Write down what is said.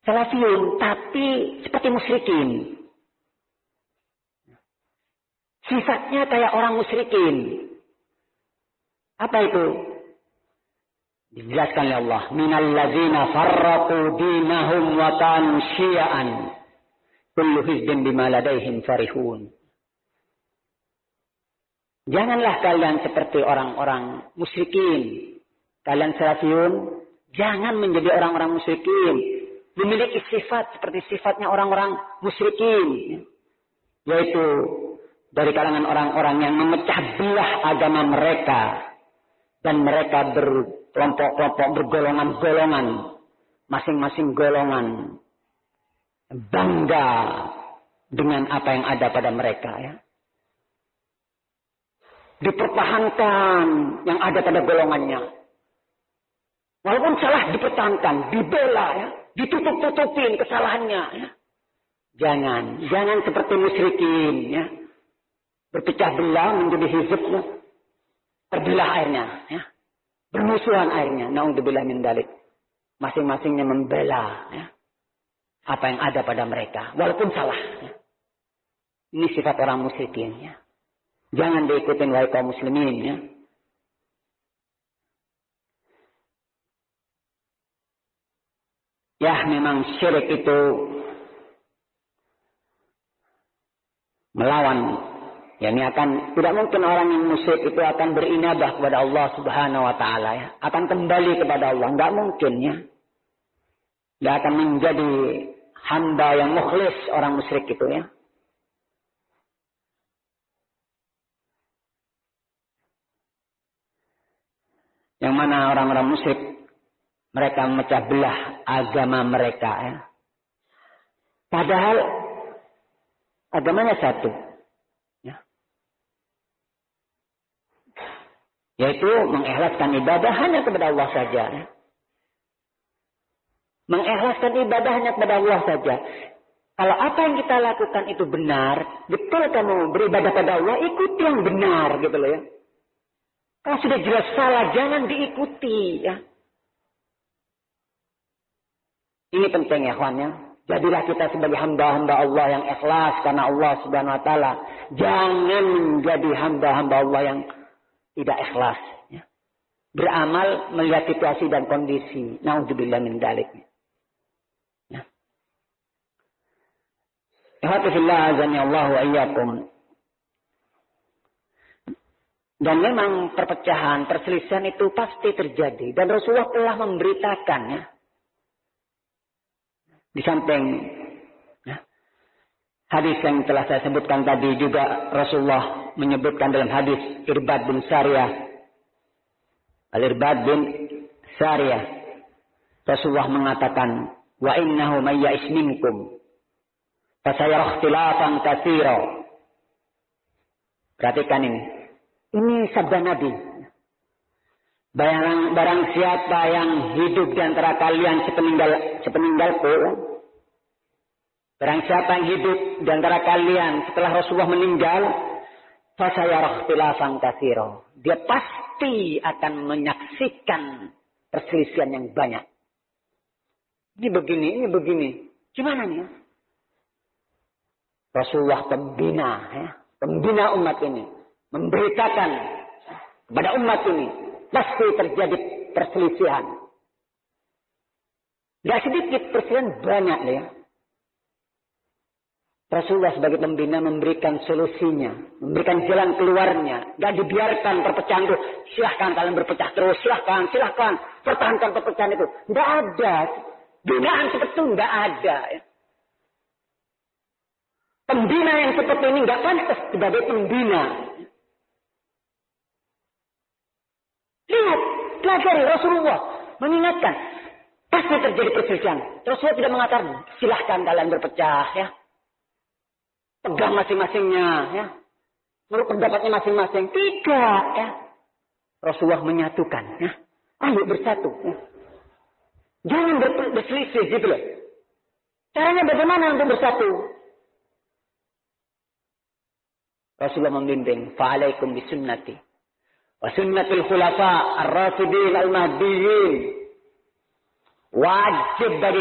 salafiyun tapi seperti musyrikin. Sifatnya kayak orang musyrikin. Apa itu? Dijelaskan oleh Allah, minal ladzina farraqu dinahum wa kanu syi'an kullu hizbin bima ladaihim farihun. Janganlah kalian seperti orang-orang musyrikin. Kalian salafiyun, jangan menjadi orang-orang musyrikin. Memiliki sifat seperti sifatnya orang-orang musyrikin. Yaitu dari kalangan orang-orang yang memecah belah agama mereka. Dan mereka berkelompok-kelompok, bergolongan-golongan. Masing-masing golongan bangga dengan apa yang ada pada mereka. Ya. Dipertahankan yang ada pada golongannya. Walaupun salah dipertahankan, dibela, ya. Ditutup-tutupin kesalahannya. Ya. Jangan seperti musyrikin. Ya. Berpecah belah menjadi hizb. Ya. Terbelah airnya. Ya. Bermusuhan airnya. Na'udzubillah min dzalik. Masing-masingnya membela. Ya. Apa yang ada pada mereka. Walaupun salah. Ya. Ini sifat orang musyrikin. Ya. Jangan diikutin wahai kaum muslimin. Ya. Ya memang syirik itu melawan. Ya ini akan tidak mungkin orang yang musyrik itu akan berinabah kepada Allah Subhanahu wa taala ya. Akan kembali kepada Allah, enggak mungkin ya. Enggak akan menjadi hamba yang mukhlis orang musyrik itu ya. Yang mana orang-orang musyrik mereka memecah belah agama mereka ya. Padahal agamanya satu. Ya. Yaitu mengikhlaskan ibadah hanya kepada Allah saja. Ya. Mengikhlaskan ibadah hanya kepada Allah saja. Kalau apa yang kita lakukan itu benar, betul kamu beribadah pada Allah, ikuti yang benar gitu loh ya. Kalau sudah jelas salah, jangan diikuti ya. Ini penting ya kawan ya. Jadilah kita sebagai hamba-hamba Allah yang ikhlas karena Allah Subhanahu wa taala. Jangan menjadi hamba-hamba Allah yang tidak ikhlas ya. Beramal melihat situasi dan kondisi. Na'udzubillah min dzalik. Ya. Alhamdulillah azani Allah wa iyyakum. Dan memang perpecahan, perselisihan itu pasti terjadi. Dan Rasulullah telah memberitakan ya. Di samping ya, hadis yang telah saya sebutkan tadi juga Rasulullah menyebutkan dalam hadis Irbad bin Sariyah. Al-Irbad bin Sariyah. Rasulullah mengatakan, wa innahu may ya'is minkum fasayara ikhtilafan katsira. Perhatikan ini. Ini sabda Nabi. Barang siapa yang hidup di antara kalian sepeninggalku. Barang siapa yang hidup di antara kalian setelah Rasulullah meninggal. Fasayara ikhtilafan katsira. Dia pasti akan menyaksikan perselisihan yang banyak. Ini begini. Gimana nih? Rasulullah pembina ya. Pembina umat ini. Memberitakan kepada umat ini pasti terjadi perselisihan. Tidak sedikit perselisihan, banyak ya. Rasulullah sebagai pembina memberikan solusinya, memberikan jalan keluarnya. Tidak dibiarkan perpecahan itu. Silahkan kalian berpecah terus, silahkan pertahankan perpecahan itu. Tidak ada binaan seperti itu, tidak ada. Ya. Pembina yang seperti ini tidak pantas sebagai pembina. Lihat, pelajari Rasulullah mengingatkan pasti terjadi perselisihan. Rasulullah tidak mengatakan silahkan kalian berpecah ya. Pegang masing-masingnya ya. Menurut pendapatnya masing-masing. Tidak ya. Rasulullah menyatukan ya. Ayo bersatu ya. Jangan berselisih gitu loh. Caranya bagaimana untuk bersatu? Rasulullah membimbing, fa'alaikum bisunnati wa sunnatul khulafa ar-rasyidin al-mahdiyyin. Wajib bagi